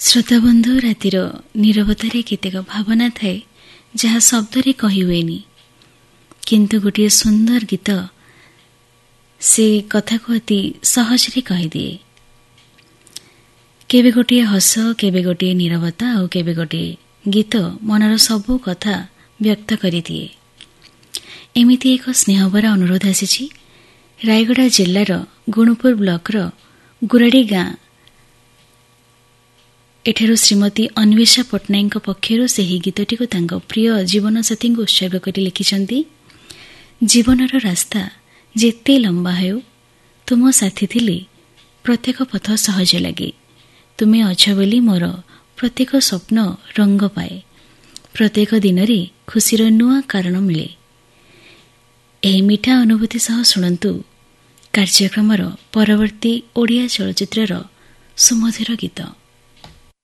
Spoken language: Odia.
ଶ୍ରୋତାବନ୍ଧୁ, ରାତିର ନୀରବତାରେ କେତେକ ଭାବନା ଥାଏ ଯାହା ଶବ୍ଦରେ କହି ହୁଏନି, କିନ୍ତୁ ଗୋଟିଏ ସୁନ୍ଦର ଗୀତ ସେ କଥାକୁ ଅତି ସହଜରେ କହିଦିଏ। କେବେ ଗୋଟିଏ ହସ, କେବେ ଗୋଟିଏ ନୀରବତା, ଆଉ କେବେ ଗୋଟିଏ ଗୀତ ମନର ସବୁ କଥା ବ୍ୟକ୍ତ କରିଦିଏ। ଏମିତି ଏକ ସ୍ନେହଭରା ଅନୁରୋଧ ଆସିଛି ରାୟଗଡ଼ା ଜିଲ୍ଲାର ଗୁଣୁପୁର ବ୍ଲକର ଗୁରାଡ଼ି ଗାଁ। ଏଠାରୁ ଶ୍ରୀମତୀ ଅନ୍ୱେଷା ପଟ୍ଟନାୟକଙ୍କ ପକ୍ଷରୁ ସେହି ଗୀତଟିକୁ ତାଙ୍କ ପ୍ରିୟ ଜୀବନସାଥୀଙ୍କୁ ଉତ୍ସର୍ଗ କରି ଲେଖିଛନ୍ତି। ଜୀବନର ରାସ୍ତା ଯେତେ ଲମ୍ବା ହେଉ, ତୁମ ସାଥୀ ଥିଲେ ପ୍ରତ୍ୟେକ ପଥ ସହଜ ଲାଗେ। ତୁମେ ଅଛ ବୋଲି ମୋର ପ୍ରତ୍ୟେକ ସ୍ୱପ୍ନ ରଙ୍ଗ ପାଏ। ପ୍ରତ୍ୟେକ ଦିନରେ ଖୁସିର ନୂଆ କାରଣ ମିଳେ। ଏହି ମିଠା ଅନୁଭୂତି ସହ ଶୁଣନ୍ତୁ କାର୍ଯ୍ୟକ୍ରମର ପରବର୍ତ୍ତୀ ଓଡ଼ିଆ ଚଳଚ୍ଚିତ୍ରର ସୁମଧୁର ଗୀତ।